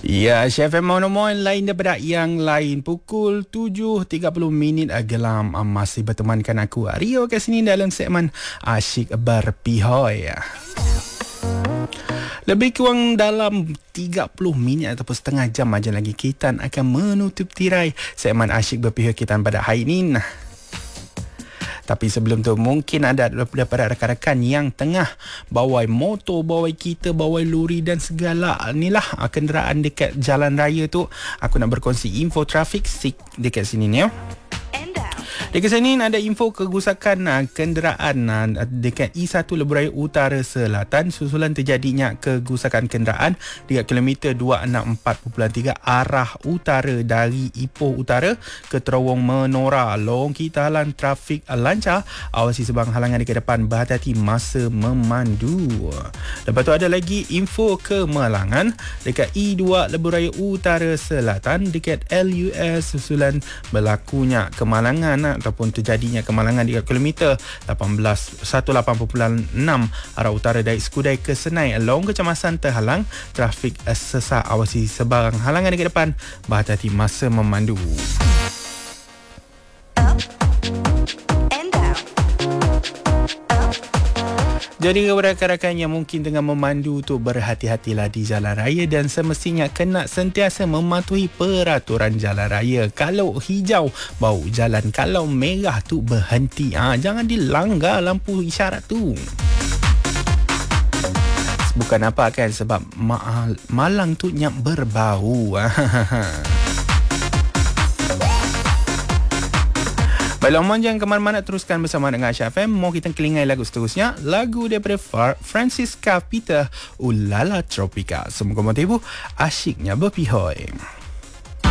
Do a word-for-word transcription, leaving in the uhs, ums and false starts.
Ya, Chef M Monomoy lain daripada yang lain. Pukul tujuh tiga puluh minit gelam masih bertemankan aku Rio kat sini dalam segmen Asyik Berpihoi. Lebih kurang dalam tiga puluh minit ataupun setengah jam aja lagi kita akan menutup tirai segmen Asyik Berpihoi kita pada hari ini. Tapi sebelum tu mungkin ada daripada rakan-rakan yang tengah bawa motor, bawa kereta, bawa lori dan segala inilah kenderaan dekat jalan raya tu. Aku nak berkongsi info trafik sik dekat sini ni ya. Dekat sini ada info kegusakan uh, kenderaan uh, dekat E satu Lebuh Raya Utara Selatan susulan terjadinya kegusakan kenderaan dekat kilometer dua enam empat perpuluhan tiga arah utara dari Ipoh Utara ke Terowong Menora. Long kita halang trafik uh, lancar, awasi sebang halangan di depan, berhati-hati masa memandu. Lepas tu ada lagi info kemalangan dekat E dua Lebuh Raya Utara Selatan dekat L U S susulan berlakunya kemalangan uh, ataupun terjadinya kemalangan di kilometer lapan belas seratus lapan perpuluhan enam arah utara dari Skudai ke Senai. Long kecemasan terhalang, trafik sesak, awasi sebarang halangan di depan, berhati-hati masa memandu. Jadi kepada rakan-rakan yang mungkin tengah memandu tu, berhati-hatilah di jalan raya dan semestinya kena sentiasa mematuhi peraturan jalan raya. Kalau hijau baru jalan, kalau merah tu berhenti. Ah, jangan dilanggar lampu isyarat tu. Bukan apa kan, sebab ma- malang tu nyak berbau. Baiklah, mohon jangan ke mana-mana, teruskan bersama dengan Aisyah F M. Mau kita kelingai lagu seterusnya, lagu daripada Francisca Peter, Ulala Tropika. Semoga motivu asyiknya berpihoi.